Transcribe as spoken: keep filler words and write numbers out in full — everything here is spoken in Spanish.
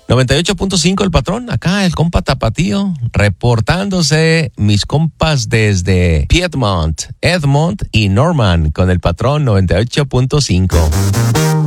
noventa y ocho punto cinco el patrón, acá el compa Tapatío, reportándose mis compas desde Piedmont, Edmond y Norman con el patrón noventa y ocho punto cinco.